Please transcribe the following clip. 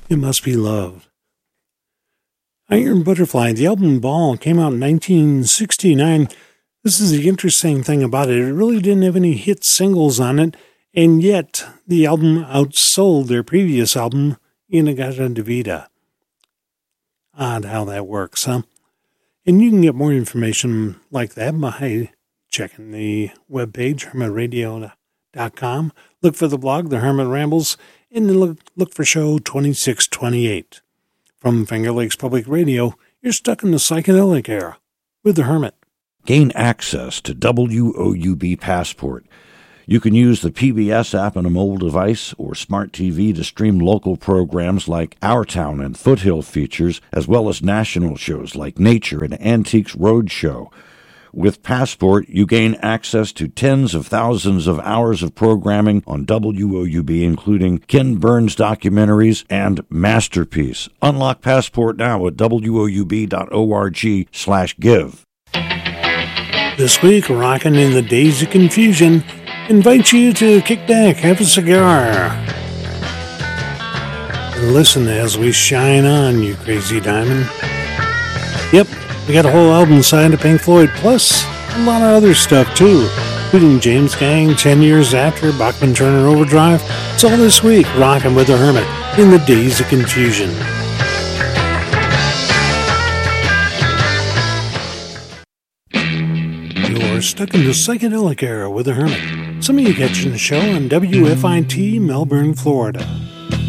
It Must Be Love. Iron Butterfly, the album Ball, came out in 1969. This is the interesting thing about it. It really didn't have any hit singles on it, and yet the album outsold their previous album, Inagata Vida. Odd how that works, huh? And you can get more information like that by checking the webpage, hermitradio.com. Look for the blog, The Hermit Rambles, and then look for show 2628. From Finger Lakes Public Radio, you're stuck in the psychedelic era with The Hermit. Gain access to WOUB Passport. You can use the PBS app on a mobile device or smart TV to stream local programs like Our Town and Foothill features, as well as national shows like Nature and Antiques Roadshow. With Passport, you gain access to tens of thousands of hours of programming on WOUB, including Ken Burns documentaries and Masterpiece. Unlock Passport now at WOUB.org/give. This week, rocking in the Days of Confusion, invite you to kick back, have a cigar, and listen as we shine on, you crazy diamond. Yep, we got a whole album signed to Pink Floyd, plus a lot of other stuff too, including James Gang, 10 Years After, Bachman Turner Overdrive. It's all this week, rocking with the Hermit in the Days of Confusion. You're stuck in the psychedelic era with the Hermit. Some of you catching the show on WFIT, Melbourne, Florida.